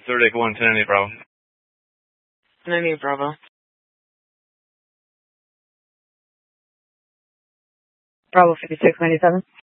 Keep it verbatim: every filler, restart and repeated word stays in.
Zodiac one, ten eight, Bravo. ten eight, Bravo. Bravo fifty-six ninety-seven.